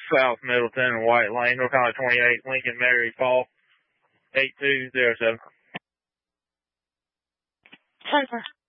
South Middleton and White Lane, North Carolina 28, Lincoln Mary Paul, 8207. 10-4.